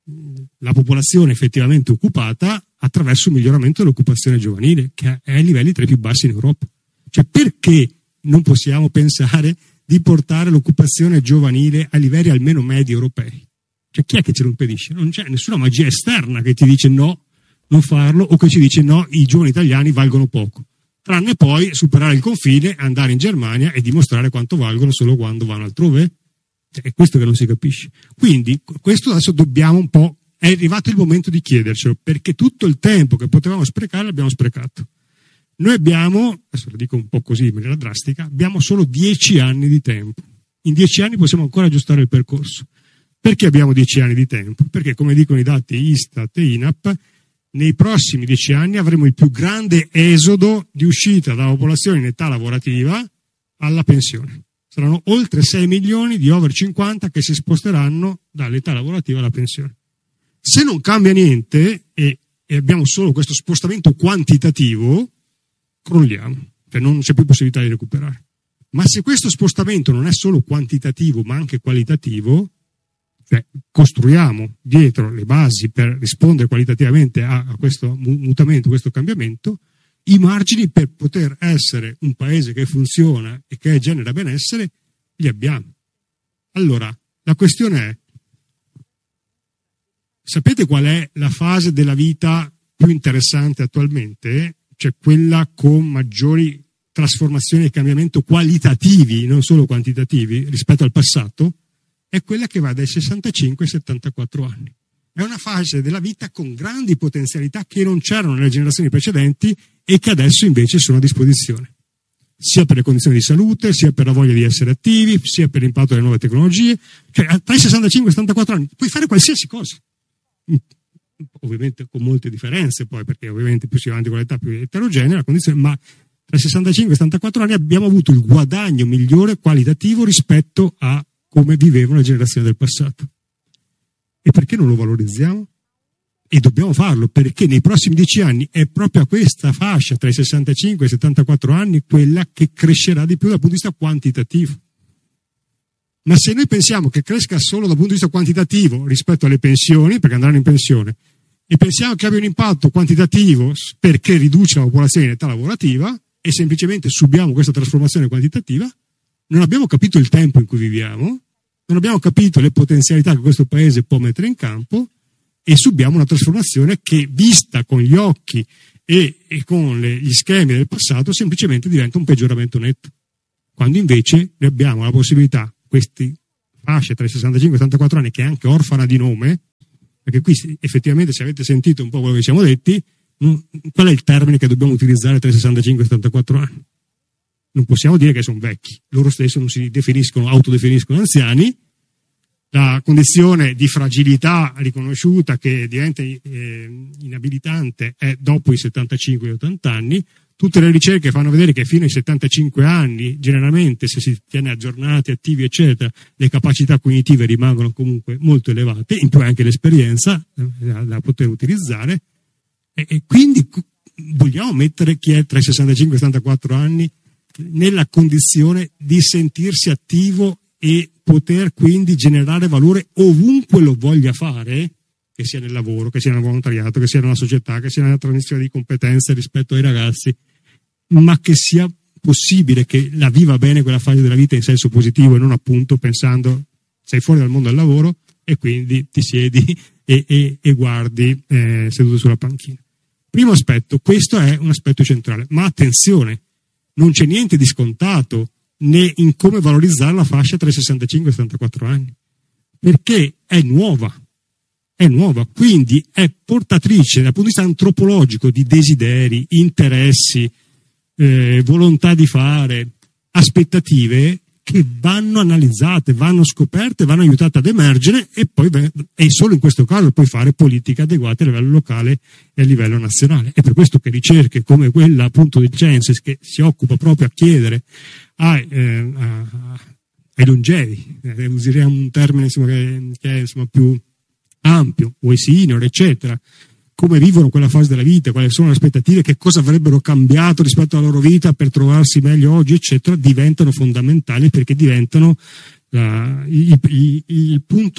la popolazione effettivamente occupata attraverso un miglioramento dell'occupazione giovanile, che è ai livelli tra i più bassi in Europa. Cioè, perché non possiamo pensare di portare l'occupazione giovanile a livelli almeno medi europei? Cioè, chi è che ce lo impedisce? Non c'è nessuna magia esterna che ti dice no, non farlo, o che ci dice no, i giovani italiani valgono poco. Tranne poi superare il confine, andare in Germania e dimostrare quanto valgono solo quando vanno altrove. È questo che non si capisce. Quindi questo adesso dobbiamo un po', è arrivato il momento di chiedercelo, perché tutto il tempo che potevamo sprecare l'abbiamo sprecato. Noi abbiamo, adesso lo dico un po' così in maniera drastica, abbiamo solo 10 anni di tempo. In 10 anni possiamo ancora aggiustare il percorso. Perché abbiamo 10 anni di tempo? Perché, come dicono i dati Istat e INAP, nei prossimi 10 anni avremo il più grande esodo di uscita dalla popolazione in età lavorativa alla pensione. Saranno oltre 6 milioni di over 50 che si sposteranno dall'età lavorativa alla pensione. Se non cambia niente e abbiamo solo questo spostamento quantitativo, crolliamo, cioè non c'è più possibilità di recuperare. Ma se questo spostamento non è solo quantitativo ma anche qualitativo, cioè costruiamo dietro le basi per rispondere qualitativamente a questo mutamento, questo cambiamento, i margini per poter essere un paese che funziona e che genera benessere li abbiamo. Allora, la questione è: sapete qual è la fase della vita più interessante attualmente? Cioè quella con maggiori trasformazioni e cambiamento qualitativi, non solo quantitativi, rispetto al passato? È quella che va dai 65 ai 74 anni. È una fase della vita con grandi potenzialità che non c'erano nelle generazioni precedenti e che adesso invece sono a disposizione, sia per le condizioni di salute, sia per la voglia di essere attivi, sia per l'impatto delle nuove tecnologie. Cioè, tra i 65 e i 74 anni puoi fare qualsiasi cosa. Ovviamente con molte differenze poi, perché ovviamente più si va avanti con l'età più eterogenea la condizione, ma tra i 65 e i 74 anni abbiamo avuto il guadagno migliore qualitativo rispetto a come vivevano le generazioni del passato. E perché non lo valorizziamo? E dobbiamo farlo, perché nei prossimi 10 anni è proprio questa fascia tra i 65 e i 74 anni quella che crescerà di più dal punto di vista quantitativo. Ma se noi pensiamo che cresca solo dal punto di vista quantitativo rispetto alle pensioni, perché andranno in pensione, e pensiamo che abbia un impatto quantitativo perché riduce la popolazione in età lavorativa e semplicemente subiamo questa trasformazione quantitativa, non abbiamo capito il tempo in cui viviamo, non abbiamo capito le potenzialità che questo paese può mettere in campo e subiamo una trasformazione che, vista con gli occhi e con gli schemi del passato, semplicemente diventa un peggioramento netto. quando invece noi abbiamo la possibilità, questi fasce tra i 65 e i 74 anni, che è anche orfana di nome, perché qui effettivamente, se avete sentito un po' quello che ci siamo detti, qual è il termine che dobbiamo utilizzare tra i 65 e i 74 anni? Non possiamo dire che sono vecchi, loro stessi non si autodefiniscono anziani. La condizione di fragilità riconosciuta che diventa inabilitante è dopo i 75 e 80 anni. Tutte le ricerche fanno vedere che fino ai 75 anni, generalmente, se si tiene aggiornati, attivi, eccetera, le capacità cognitive rimangono comunque molto elevate, in più anche l'esperienza da poter utilizzare. E quindi vogliamo mettere chi è tra i 65 e i 74 anni nella condizione di sentirsi attivo e poter quindi generare valore ovunque lo voglia fare, che sia nel lavoro, che sia nel volontariato, che sia nella società, che sia nella trasmissione di competenze rispetto ai ragazzi, ma che sia possibile che la viva bene quella fase della vita in senso positivo e non appunto pensando sei fuori dal mondo del lavoro e quindi ti siedi e guardi seduto sulla panchina. Primo aspetto, questo è un aspetto centrale, ma attenzione, non c'è niente di scontato né in come valorizzare la fascia tra i 65 e i 74 anni, perché è nuova, quindi è portatrice dal punto di vista antropologico di desideri, interessi, volontà di fare, aspettative che vanno analizzate, vanno scoperte, vanno aiutate ad emergere e solo in questo caso puoi fare politiche adeguate a livello locale e a livello nazionale. È per questo che ricerche come quella appunto del Censis, che si occupa proprio a chiedere ai longevi, useremo un termine che è più ampio, o ai senior, eccetera, come vivono quella fase della vita, quali sono le aspettative, che cosa avrebbero cambiato rispetto alla loro vita per trovarsi meglio oggi, eccetera, diventano fondamentali perché diventano i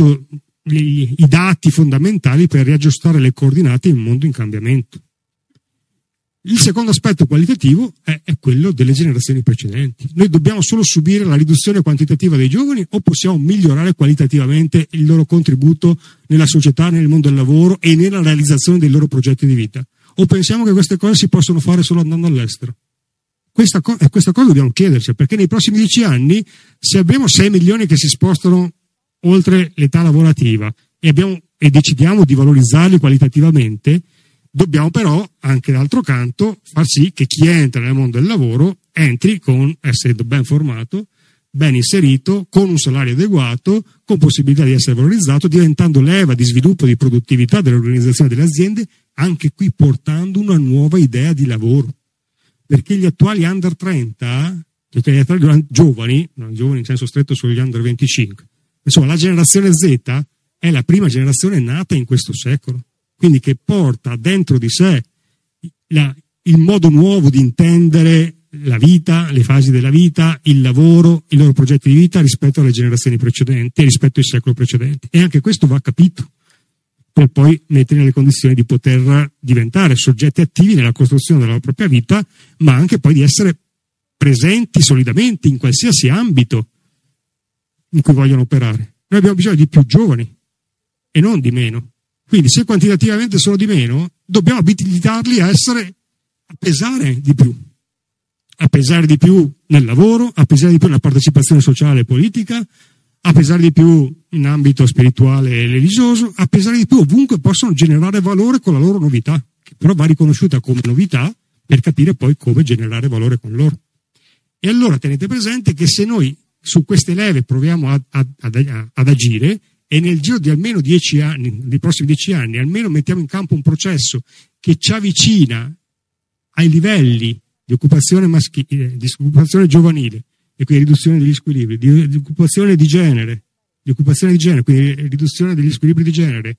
dati fondamentali per riaggiustare le coordinate in un mondo in cambiamento. Il secondo aspetto qualitativo è quello delle generazioni precedenti. Noi dobbiamo solo subire la riduzione quantitativa dei giovani o possiamo migliorare qualitativamente il loro contributo nella società, nel mondo del lavoro e nella realizzazione dei loro progetti di vita? O pensiamo che queste cose si possono fare solo andando all'estero? Questa cosa dobbiamo chiederci, perché nei prossimi 10 anni, se abbiamo 6 milioni che si spostano oltre l'età lavorativa e decidiamo di valorizzarli qualitativamente, dobbiamo però, anche d'altro canto, far sì che chi entra nel mondo del lavoro entri essendo ben formato, ben inserito, con un salario adeguato, con possibilità di essere valorizzato, diventando leva di sviluppo, di produttività dell'organizzazione delle aziende, anche qui portando una nuova idea di lavoro. Perché gli attuali under 30, gli attuali giovani, non giovani in senso stretto solo gli under 25, insomma la generazione Z è la prima generazione nata in questo secolo. Quindi che porta dentro di sé il modo nuovo di intendere la vita, le fasi della vita, il lavoro, i loro progetti di vita rispetto alle generazioni precedenti, rispetto ai secoli precedenti. E anche questo va capito per poi mettere nelle condizioni di poter diventare soggetti attivi nella costruzione della propria vita, ma anche poi di essere presenti solidamente in qualsiasi ambito in cui vogliono operare. Noi abbiamo bisogno di più giovani e non di meno. Quindi se quantitativamente sono di meno, dobbiamo abilitarli a pesare di più nel lavoro, a pesare di più nella partecipazione sociale e politica, a pesare di più in ambito spirituale e religioso, a pesare di più ovunque possono generare valore con la loro novità, che però va riconosciuta come novità per capire poi come generare valore con loro. E allora tenete presente che se noi su queste leve proviamo ad agire, e nel giro di almeno 10 anni, nei prossimi 10 anni, almeno mettiamo in campo un processo che ci avvicina ai livelli di occupazione maschile, di occupazione giovanile, e quindi riduzione degli squilibri, di occupazione di genere, quindi riduzione degli squilibri di genere,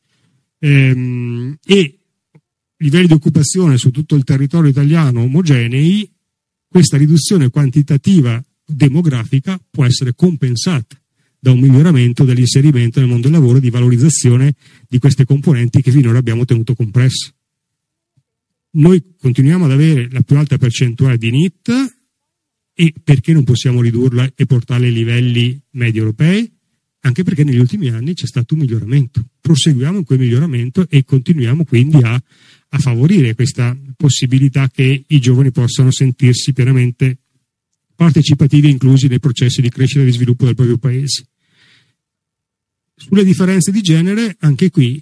e livelli di occupazione su tutto il territorio italiano omogenei, questa riduzione quantitativa demografica può essere compensata da un miglioramento dell'inserimento nel mondo del lavoro e di valorizzazione di queste componenti che finora abbiamo tenuto compresse. Noi continuiamo ad avere la più alta percentuale di NEET, e perché non possiamo ridurla e portarla ai livelli medi europei? Anche perché negli ultimi anni c'è stato un miglioramento. Proseguiamo in quel miglioramento e continuiamo quindi a favorire questa possibilità che i giovani possano sentirsi pienamente partecipativi inclusi nei processi di crescita e di sviluppo del proprio paese. Sulle differenze di genere, anche qui,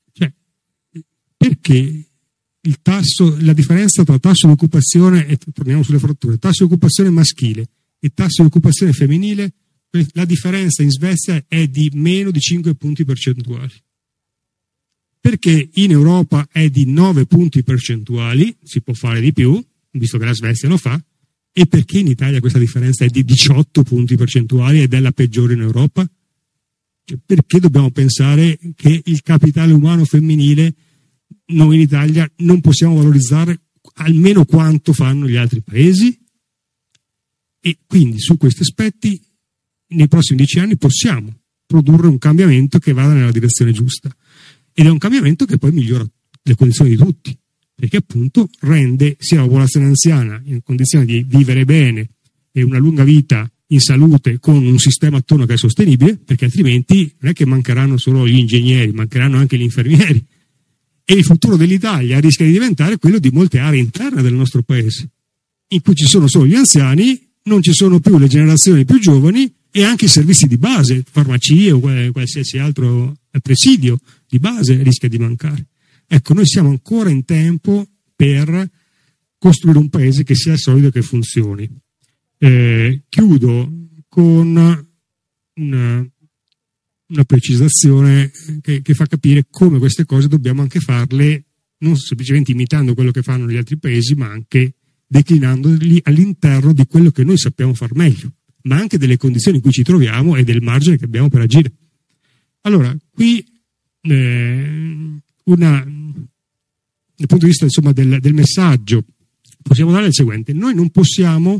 perché la differenza tra tasso di occupazione, e torniamo sulle fratture, tasso di occupazione maschile e tasso di occupazione femminile, la differenza in Svezia è di meno di 5 punti percentuali. Perché in Europa è di 9 punti percentuali, si può fare di più, visto che la Svezia lo fa, e perché in Italia questa differenza è di 18 punti percentuali ed è la peggiore in Europa? Perché dobbiamo pensare che il capitale umano femminile noi in Italia non possiamo valorizzare almeno quanto fanno gli altri paesi? E quindi su questi aspetti nei prossimi 10 anni possiamo produrre un cambiamento che vada nella direzione giusta, ed è un cambiamento che poi migliora le condizioni di tutti, perché appunto rende sia la popolazione anziana in condizione di vivere bene e una lunga vita in salute con un sistema attorno che è sostenibile, perché altrimenti non è che mancheranno solo gli ingegneri, mancheranno anche gli infermieri, e il futuro dell'Italia rischia di diventare quello di molte aree interne del nostro paese, in cui ci sono solo gli anziani, non ci sono più le generazioni più giovani, e anche i servizi di base, farmacie o qualsiasi altro presidio di base rischia di mancare. Ecco, noi siamo ancora in tempo per costruire un paese che sia solido e che funzioni. Chiudo con una precisazione che fa capire come queste cose dobbiamo anche farle, non semplicemente imitando quello che fanno gli altri paesi, ma anche declinandoli all'interno di quello che noi sappiamo far meglio, ma anche delle condizioni in cui ci troviamo e del margine che abbiamo per agire. Allora, qui dal punto di vista insomma del messaggio possiamo dare il seguente: noi non possiamo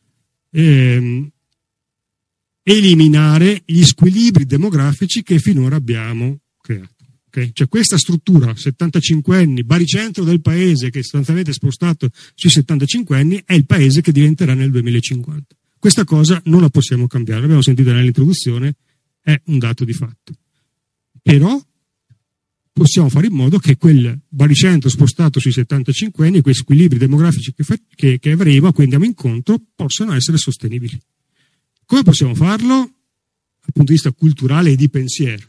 eliminare gli squilibri demografici che finora abbiamo creato. Okay? Cioè questa struttura 75 anni, baricentro del paese che è sostanzialmente spostato sui 75 anni, è il paese che diventerà nel 2050. Questa cosa non la possiamo cambiare, l'abbiamo sentito nell'introduzione, è un dato di fatto. Però possiamo fare in modo che quel baricentro spostato sui 75 anni, quei squilibri demografici che avremo, a cui andiamo incontro, possano essere sostenibili. Come possiamo farlo? Dal punto di vista culturale e di pensiero.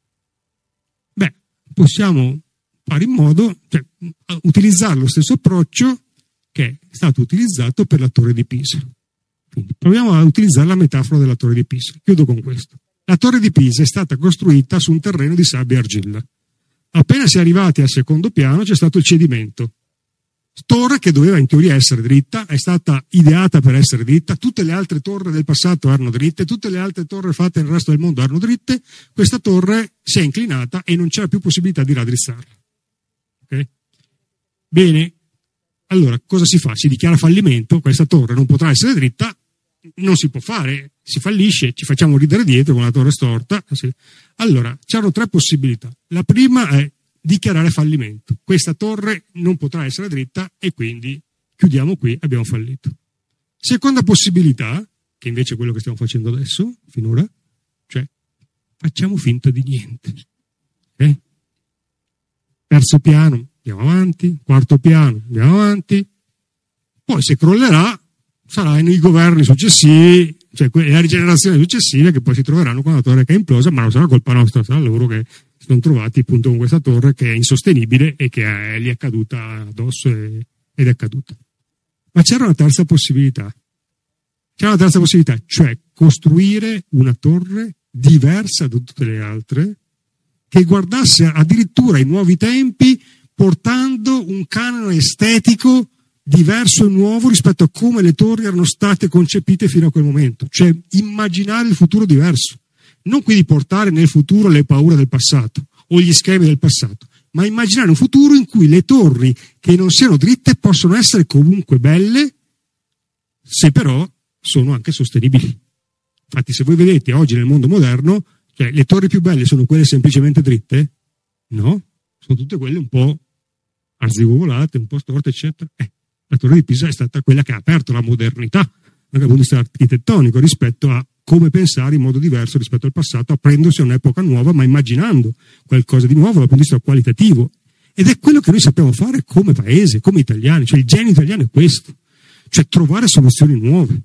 Possiamo fare in modo, utilizzare lo stesso approccio che è stato utilizzato per la Torre di Pisa. Quindi proviamo a utilizzare la metafora della Torre di Pisa. Chiudo con questo. La Torre di Pisa è stata costruita su un terreno di sabbia e argilla. Appena si è arrivati al secondo piano c'è stato il cedimento. Torre che doveva in teoria essere dritta, è stata ideata per essere dritta, tutte le altre torri del passato erano dritte, tutte le altre torri fatte nel resto del mondo erano dritte, questa torre si è inclinata e non c'era più possibilità di raddrizzarla. Okay? Bene, allora cosa si fa? Si dichiara fallimento, questa torre non potrà essere dritta, non si può fare, si fallisce, ci facciamo ridere dietro con la torre storta. Allora, c'erano 3 possibilità. La prima è dichiarare fallimento. Questa torre non potrà essere dritta e quindi chiudiamo qui, abbiamo fallito. Seconda possibilità, che invece è quello che stiamo facendo adesso, finora, cioè facciamo finta di niente. Okay? Terzo piano, andiamo avanti, quarto piano, andiamo avanti, poi se crollerà saranno i governi successivi, cioè le rigenerazioni successive che poi si troveranno con la torre che è implosa, ma non sarà colpa nostra, sarà loro che si sono trovati appunto con questa torre che è insostenibile e che gli è caduta addosso ed è caduta. Ma c'era una terza possibilità. Cioè costruire una torre diversa da tutte le altre, che guardasse addirittura ai nuovi tempi, portando un canone estetico diverso e nuovo rispetto a come le torri erano state concepite fino a quel momento. Cioè immaginare il futuro diverso. Non quindi portare nel futuro le paure del passato o gli schemi del passato, ma immaginare un futuro in cui le torri che non siano dritte possono essere comunque belle, se però sono anche sostenibili. Infatti se voi vedete oggi nel mondo moderno, cioè, le torri più belle sono quelle semplicemente dritte? No, sono tutte quelle un po' arzigogolate, un po' storte, eccetera. La Torre di Pisa è stata quella che ha aperto la modernità anche dal punto di vista architettonico rispetto a come pensare in modo diverso rispetto al passato, aprendosi a un'epoca nuova, ma immaginando qualcosa di nuovo dal punto di vista qualitativo. Ed è quello che noi sappiamo fare come paese, come italiani, cioè il genio italiano è questo, cioè trovare soluzioni nuove,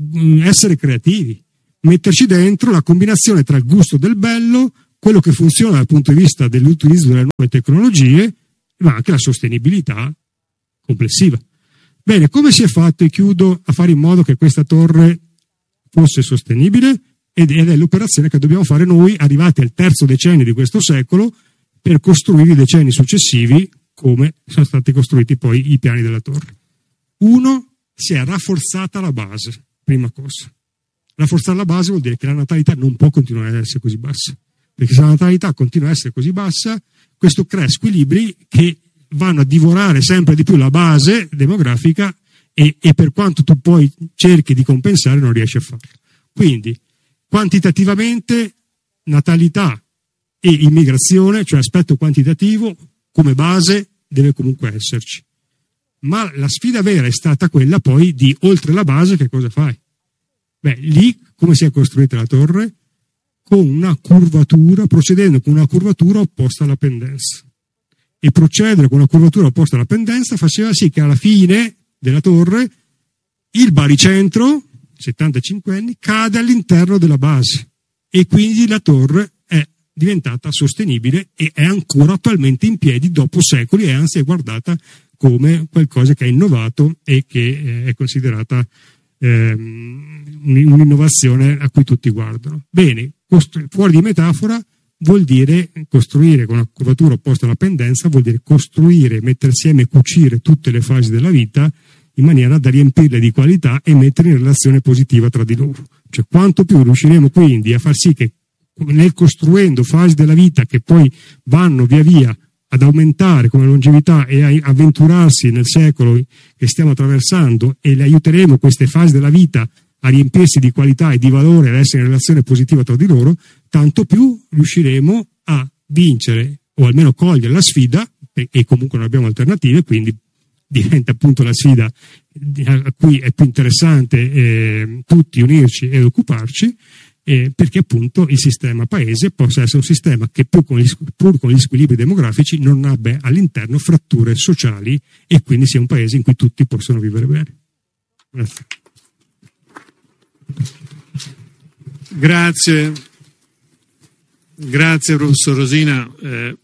essere creativi, metterci dentro la combinazione tra il gusto del bello, quello che funziona dal punto di vista dell'utilizzo delle nuove tecnologie, ma anche la sostenibilità complessiva. Bene, come si è fatto, e chiudo, a fare in modo che questa torre fosse sostenibile? Ed è l'operazione che dobbiamo fare noi, arrivati al terzo decennio di questo secolo, per costruire i decenni successivi, come sono stati costruiti poi i piani della torre. Uno, si è rafforzata la base, prima cosa. Rafforzare la base vuol dire che la natalità non può continuare ad essere così bassa, perché se la natalità continua ad essere così bassa, questo crea squilibri che vanno a divorare sempre di più la base demografica e per quanto tu poi cerchi di compensare non riesci a farlo. Quindi, quantitativamente, natalità e immigrazione, cioè aspetto quantitativo, come base deve comunque esserci. Ma la sfida vera è stata quella poi di, oltre la base, che cosa fai? Beh, lì come si è costruita la torre? Con una curvatura, procedendo con una curvatura opposta alla pendenza. E procedere con una curvatura opposta alla pendenza faceva sì che alla fine della torre il baricentro, 75 anni, cade all'interno della base e quindi la torre è diventata sostenibile e è ancora attualmente in piedi dopo secoli e anzi è guardata come qualcosa che è innovato e che è considerata un'innovazione a cui tutti guardano. Bene, fuori di metafora vuol dire costruire con una curvatura opposta alla pendenza, vuol dire costruire, mettere insieme e cucire tutte le fasi della vita in maniera da riempirle di qualità e mettere in relazione positiva tra di loro. Cioè, quanto più riusciremo quindi a far sì che nel costruendo fasi della vita che poi vanno via via ad aumentare come longevità e a avventurarsi nel secolo che stiamo attraversando e le aiuteremo queste fasi della vita a riempirsi di qualità e di valore, ad essere in relazione positiva tra di loro, tanto più riusciremo a vincere o almeno cogliere la sfida, e comunque non abbiamo alternative, quindi diventa appunto la sfida a cui è più interessante tutti unirci ed occuparci, perché appunto il sistema paese possa essere un sistema che pur con gli squilibri demografici non abbia all'interno fratture sociali e quindi sia un paese in cui tutti possono vivere bene. Grazie. Grazie professor Rosina,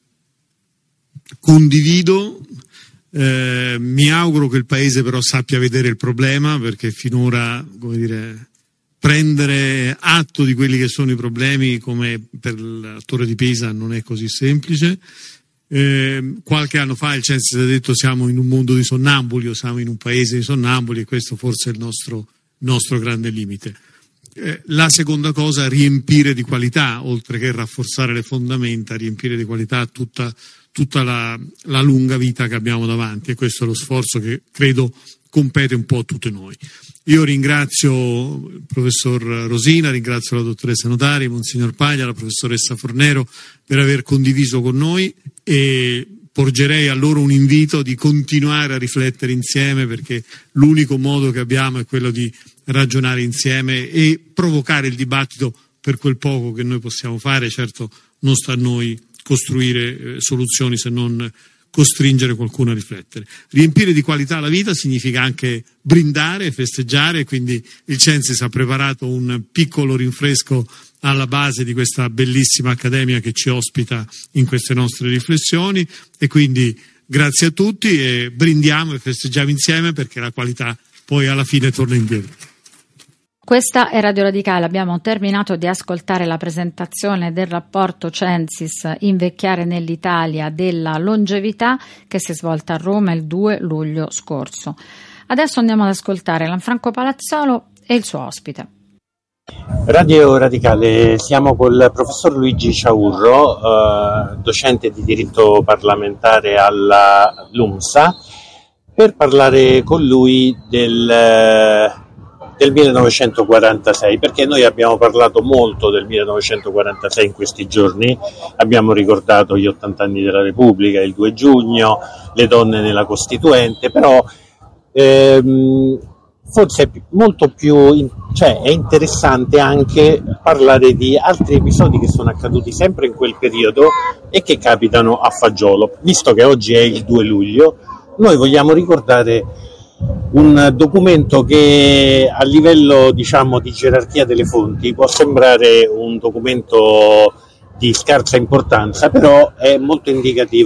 condivido, mi auguro che il paese però sappia vedere il problema, perché finora, come dire, prendere atto di quelli che sono i problemi come per la Torre di Pisa non è così semplice. Qualche anno fa il Censis ha detto siamo in un mondo di sonnambuli o siamo in un paese di sonnambuli, e questo forse è il nostro grande limite. La seconda cosa, riempire di qualità, oltre che rafforzare le fondamenta, riempire di qualità tutta la lunga vita che abbiamo davanti, e questo è lo sforzo che credo compete un po' a tutti noi. Io ringrazio il professor Rosina, ringrazio la dottoressa Notari, Monsignor Paglia, la professoressa Fornero per aver condiviso con noi, e porgerei a loro un invito di continuare a riflettere insieme, perché l'unico modo che abbiamo è quello di ragionare insieme e provocare il dibattito per quel poco che noi possiamo fare. Certo, non sta a noi costruire soluzioni se non costringere qualcuno a riflettere. Riempire di qualità la vita significa anche brindare, festeggiare, quindi il Censis ha preparato un piccolo rinfresco alla base di questa bellissima accademia che ci ospita in queste nostre riflessioni, e quindi grazie a tutti e brindiamo e festeggiamo insieme, perché la qualità poi alla fine torna indietro. Questa è Radio Radicale, abbiamo terminato di ascoltare la presentazione del rapporto Censis Invecchiare nell'Italia della longevità, che si è svolta a Roma il 2 luglio scorso. Adesso andiamo ad ascoltare Lanfranco Palazzolo e il suo ospite. Radio Radicale, siamo col professor Luigi Ciaurro, docente di diritto parlamentare alla LUMSA, per parlare con lui del 1946, perché noi abbiamo parlato molto del 1946 in questi giorni, abbiamo ricordato gli 80 anni della Repubblica, il 2 giugno, le donne nella Costituente, però forse è molto più, è interessante anche parlare di altri episodi che sono accaduti sempre in quel periodo e che capitano a fagiolo. Visto che oggi è il 2 luglio, noi vogliamo ricordare Un documento che a livello, diciamo, di gerarchia delle fonti può sembrare un documento di scarsa importanza, però è molto indicativo